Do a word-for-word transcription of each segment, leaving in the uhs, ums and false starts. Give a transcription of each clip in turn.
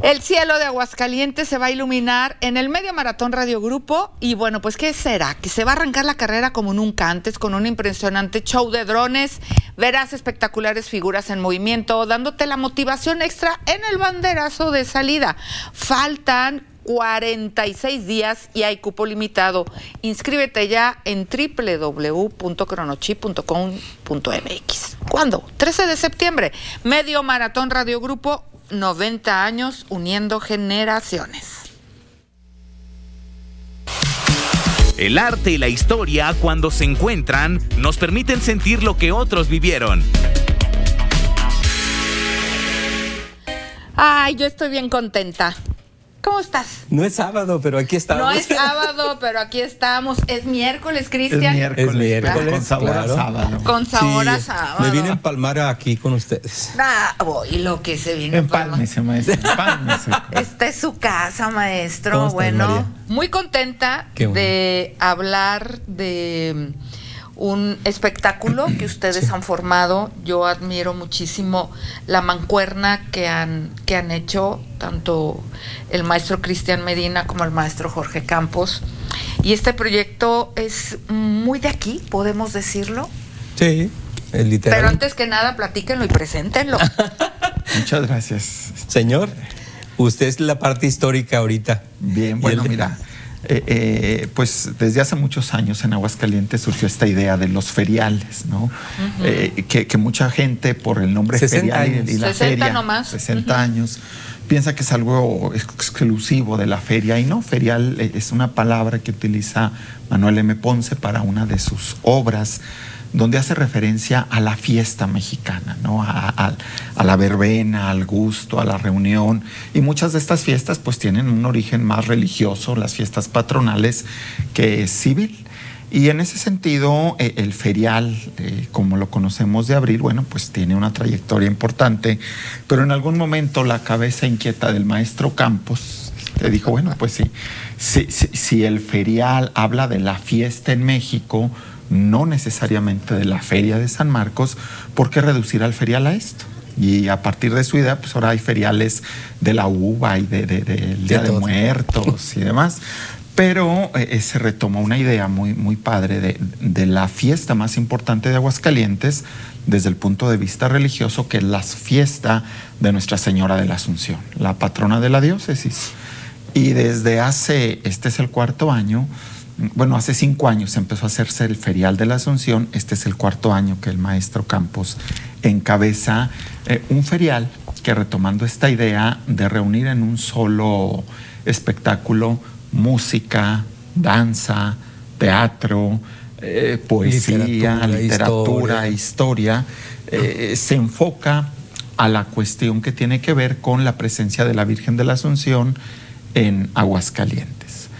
El cielo de Aguascalientes se va a iluminar en el Medio Maratón Radio Grupo y bueno, pues ¿qué será? Que se va a arrancar la carrera como nunca antes con un impresionante show de drones, verás espectaculares figuras en movimiento, dándote la motivación extra en el banderazo de salida. Faltan cuarenta y seis días y hay cupo limitado. Inscríbete ya en doble u doble u doble u punto cronochip punto com punto m x. ¿Cuándo? trece de septiembre. Medio Maratón Radio Grupo, noventa años uniendo generaciones. El arte y la historia, cuando se encuentran, nos permiten sentir lo que otros vivieron. Ay, yo estoy bien contenta. ¿Cómo estás? No es sábado, pero aquí estamos. No es sábado, pero aquí estamos. Es miércoles, Cristian. Es miércoles, es miércoles con sabor claro. a sábado. Con sabor sí, a sábado. Me vine a empalmar aquí con ustedes. Ah, voy, lo que se viene. Empálmese, maestro. Empálmese. Esta es su casa, maestro. ¿Cómo estás, Bueno, María? muy contenta Qué bueno. de hablar de un espectáculo que ustedes sí. han formado. Yo admiro muchísimo la mancuerna que han, que han hecho tanto el maestro Cristian Medina como el maestro Jorge Campos. Y este proyecto es muy de aquí, podemos decirlo. Sí, es literal. Pero antes que nada, platíquenlo y preséntenlo. Muchas gracias. Señor, usted es la parte histórica ahorita. Bien, bueno, mira, eh, eh, pues desde hace muchos años en Aguascalientes surgió esta idea de los feriales, ¿no? Uh-huh. eh, que, que mucha gente por el nombre ferial años. y la sesenta feria, nomás. sesenta Uh-huh. años, piensa que es algo exclusivo de la feria, y no, ferial es una palabra que utiliza Manuel M. Ponce para una de sus obras, donde hace referencia a la fiesta mexicana, ¿no? A, a, a la verbena, al gusto, a la reunión. Y muchas de estas fiestas pues tienen un origen más religioso, las fiestas patronales, que es civil. Y en ese sentido, eh, el ferial, eh, como lo conocemos de abril, bueno, pues tiene una trayectoria importante, pero en algún momento la cabeza inquieta del maestro Campos le dijo, bueno, pues sí, si, si, si el ferial habla de la fiesta en México, no necesariamente de la feria de San Marcos, ¿por qué reducir al ferial a esto? Y a partir de su idea, pues ahora hay feriales de la uva y de, de, de, del Día de, de Muertos y demás. Pero eh, se retoma una idea muy, muy padre de, de la fiesta más importante de Aguascalientes desde el punto de vista religioso, que es la fiesta de Nuestra Señora de la Asunción, la patrona de la diócesis. Y desde hace, este es el cuarto año, bueno, hace cinco años empezó a hacerse el ferial de la Asunción. Este es el cuarto año que el maestro Campos encabeza eh, un ferial que, retomando esta idea de reunir en un solo espectáculo música, danza, teatro, eh, poesía, literatura, literatura historia, historia eh, se enfoca a la cuestión que tiene que ver con la presencia de la Virgen de la Asunción en Aguascalientes.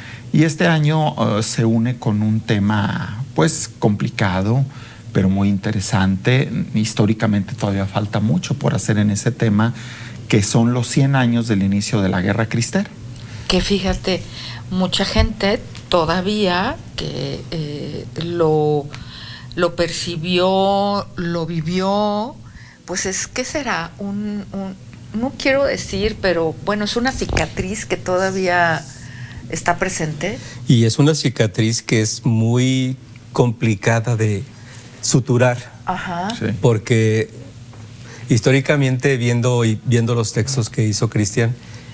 Y este año uh, se une con un tema pues complicado, pero muy interesante. Históricamente todavía falta mucho por hacer en ese tema, que son los cien años del inicio de la Guerra Cristera. Que fíjate, mucha gente todavía que eh, lo, lo percibió, lo vivió, pues es, ¿qué será? Un, un, no quiero decir, pero bueno, es una cicatriz que todavía está presente. Y es una cicatriz que es muy complicada de suturar. Ajá. Sí. Porque históricamente, viendo, y viendo los textos que hizo Cristian,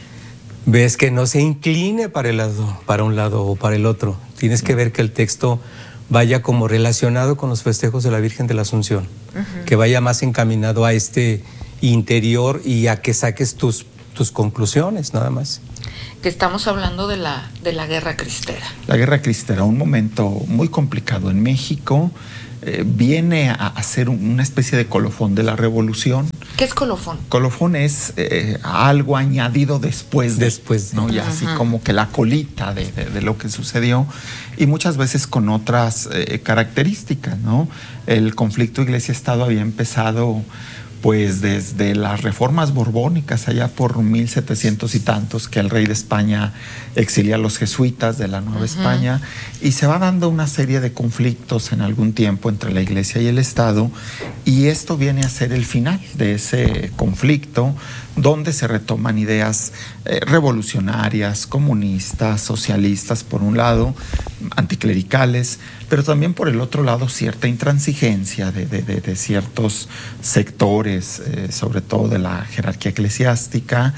ves que no se incline para el lado, para un lado o para el otro. Tienes que ver que el texto vaya como relacionado con los festejos de la Virgen de la Asunción, uh-huh. que vaya más encaminado a este interior y a que saques tus, tus conclusiones, nada más. Que estamos hablando de la, de la Guerra Cristera. La Guerra Cristera, un momento muy complicado en México, eh, viene a, a ser una especie de colofón de la revolución. ¿Qué es colofón? Colofón es eh, algo añadido después de, después de, ¿no? Ya así como que la colita de, de, de lo que sucedió, y muchas veces con otras eh, características, ¿no? El conflicto Iglesia-Estado había empezado pues desde las reformas borbónicas allá por mil setecientos y tantos, que el rey de España exilia a los jesuitas de la Nueva uh-huh. España, y se va dando una serie de conflictos en algún tiempo entre la Iglesia y el Estado, y esto viene a ser el final de ese conflicto, donde se retoman ideas eh, revolucionarias, comunistas, socialistas por un lado, anticlericales, pero también por el otro lado cierta intransigencia de, de, de, de ciertos sectores, eh, sobre todo de la jerarquía eclesiástica,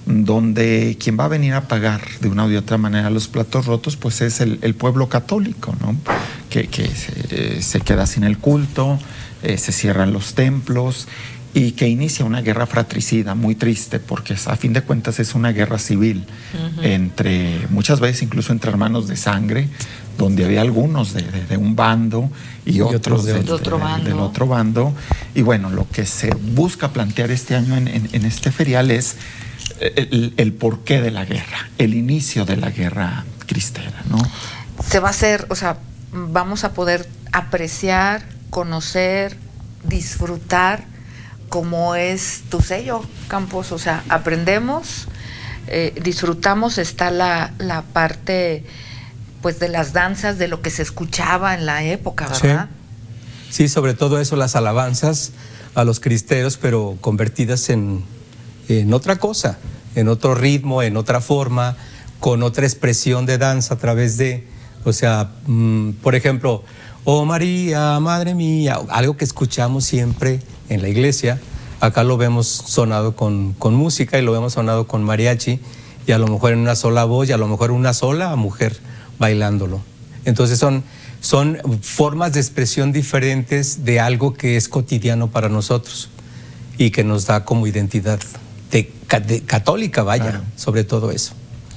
donde quien va a venir a pagar de una u otra manera los platos rotos, pues es el, el pueblo católico, ¿no? Que, que se, eh, se queda sin el culto, eh, se cierran los templos, y que inicia una guerra fratricida muy triste, porque a fin de cuentas es una guerra civil uh-huh. entre, muchas veces incluso entre hermanos de sangre, donde había algunos de, de, de un bando y, y otros, otros de, de, otro de, bando. del otro bando. Y bueno, lo que se busca plantear este año en, en, en este ferial es el, el porqué de la guerra, el inicio de la guerra cristera, ¿no? Se va a hacer, o sea, vamos a poder apreciar, conocer, disfrutar como es tu sello, Campos, o sea, aprendemos, eh, disfrutamos, está la, la parte pues de las danzas, de lo que se escuchaba en la época, ¿verdad? Sí, sí, sobre todo eso, las alabanzas a los cristeros, pero convertidas en, en otra cosa, en otro ritmo, en otra forma, con otra expresión de danza a través de, o sea, mmm, por ejemplo, oh María, Madre mía, algo que escuchamos siempre en la iglesia, acá lo vemos sonado con, con música y lo vemos sonado con mariachi, y a lo mejor en una sola voz y a lo mejor una sola mujer bailándolo. Entonces son, son formas de expresión diferentes de algo que es cotidiano para nosotros y que nos da como identidad de, de católica, vaya, claro. Sobre todo eso.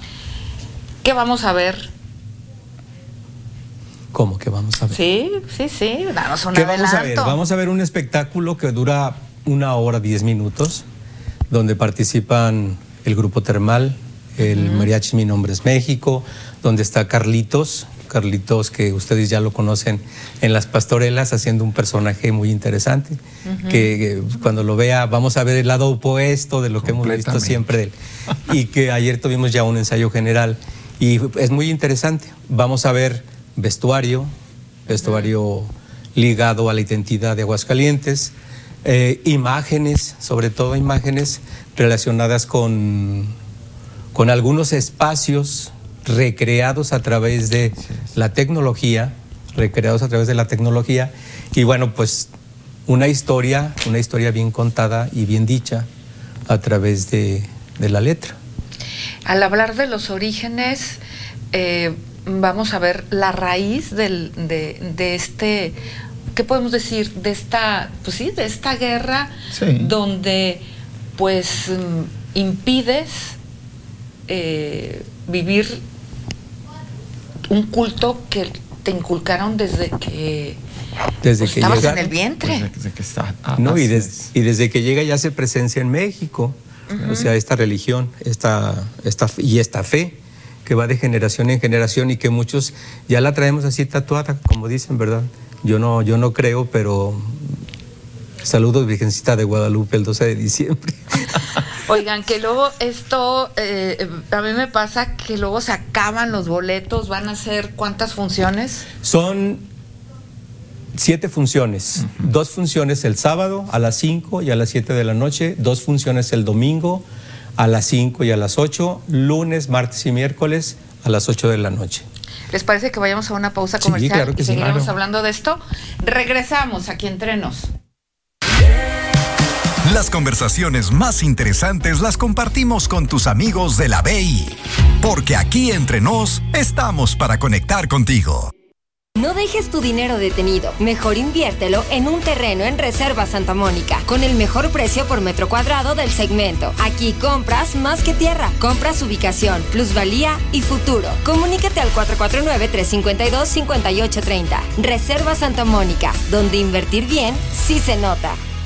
¿Qué vamos a ver? ¿Cómo que vamos a ver? Sí, sí, sí, danos un ¿Qué adelanto. vamos a ver? Vamos a ver un espectáculo que dura una hora, diez minutos, donde participan el Grupo Termal, el uh-huh. Mariachi Mi Nombre es México, donde está Carlitos, Carlitos que ustedes ya lo conocen en Las Pastorelas, haciendo un personaje muy interesante, uh-huh. que, que cuando lo vea vamos a ver el lado opuesto de lo que hemos visto siempre de él, y que ayer tuvimos ya un ensayo general, y es muy interesante. Vamos a ver vestuario, vestuario ligado a la identidad de Aguascalientes, eh, imágenes, sobre todo imágenes relacionadas con, con algunos espacios recreados a través de la tecnología, recreados a través de la tecnología, y bueno, pues una historia, una historia bien contada y bien dicha a través de, de la letra. Al hablar de los orígenes, eh, vamos a ver la raíz del, de, de este, ¿qué podemos decir? De esta, pues sí, de esta guerra, sí. donde pues impides eh, vivir un culto que te inculcaron desde que, desde pues, que estabas llega, en el vientre. Desde, desde que está, ah, no, y, des, y desde que llega ya hace presencia en México, uh-huh. o sea, esta religión, esta, esta, y esta fe que va de generación en generación y que muchos ya la traemos así tatuada, como dicen, ¿verdad? Yo no, yo no creo, pero saludos, Virgencita de Guadalupe, el doce de diciembre. Oigan, que luego esto, eh, a mí me pasa que luego se acaban los boletos, ¿van a ser cuántas funciones? Son siete funciones, uh-huh. dos funciones el sábado a las cinco y a las siete de la noche, dos funciones el domingo a las cinco y a las ocho, lunes, martes y miércoles a las ocho de la noche. ¿Les parece que vayamos a una pausa comercial? Sí, claro que y sí, seguiremos claro. hablando de esto? Regresamos aquí entre nos. Las conversaciones más interesantes las compartimos con tus amigos de la B I, porque aquí entre nos estamos para conectar contigo. No dejes tu dinero detenido, mejor inviértelo en un terreno en Reserva Santa Mónica, con el mejor precio por metro cuadrado del segmento. Aquí compras más que tierra, compras ubicación, plusvalía y futuro. Comunícate al cuatro cuatro nueve, tres cinco dos, cinco ocho tres cero. Reserva Santa Mónica, donde invertir bien sí se nota.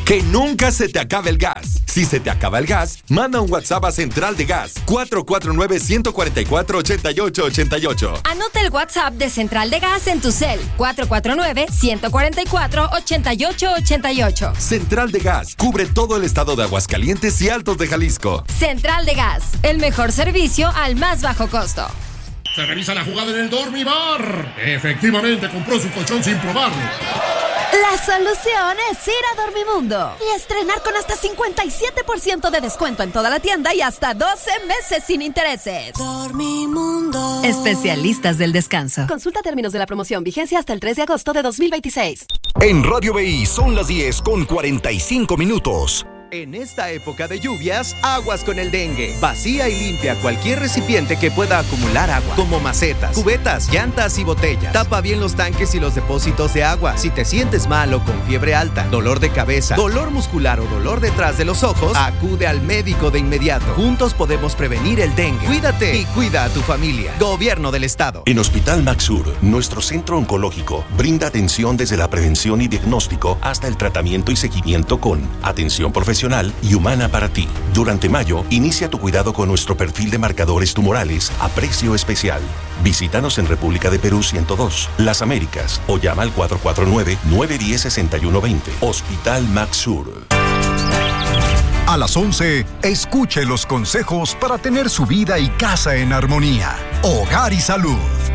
Que nunca se te acabe el gas. Si se te acaba el gas, manda un WhatsApp a Central de Gas cuatro cuatro nueve, uno cuatro cuatro, ocho ocho ocho ocho. Anota el WhatsApp de Central de Gas en tu cel. cuatro cuatro nueve, uno cuatro cuatro, ocho ocho ocho ocho. Central de Gas cubre todo el estado de Aguascalientes y Altos de Jalisco. Central de Gas, el mejor servicio al más bajo costo. Se revisa la jugada en el Dormibar. Efectivamente compró su colchón sin probarlo. La solución es ir a Dormimundo y estrenar con hasta cincuenta y siete por ciento de descuento en toda la tienda y hasta doce meses sin intereses. Dormimundo. Especialistas del descanso. Consulta términos de la promoción. Vigencia hasta el tres de agosto de dos mil veintiséis. En Radio B I son las diez con cuarenta y cinco minutos. En esta época de lluvias, aguas con el dengue. Vacía y limpia cualquier recipiente que pueda acumular agua, como macetas, cubetas, llantas y botellas. Tapa bien los tanques y los depósitos de agua. Si te sientes mal o con fiebre alta, dolor de cabeza, dolor muscular o dolor detrás de los ojos, acude al médico de inmediato. Juntos podemos prevenir el dengue. Cuídate y cuida a tu familia. Gobierno del Estado. En Hospital Maxur, nuestro centro oncológico brinda atención desde la prevención y diagnóstico hasta el tratamiento y seguimiento con atención profesional y humana para ti. Durante mayo, inicia tu cuidado con nuestro perfil de marcadores tumorales a precio especial. Visítanos en República de Perú ciento dos, Las Américas o llama al cuatro cuatro nueve, nueve uno cero, seis uno dos cero. Hospital Maxur. A las once, escuche los consejos para tener su vida y casa en armonía. Hogar y salud.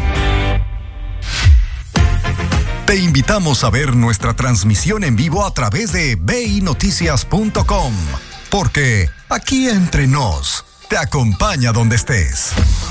Te invitamos a ver nuestra transmisión en vivo a través de b i noticias punto com, porque aquí entre nos te acompaña donde estés.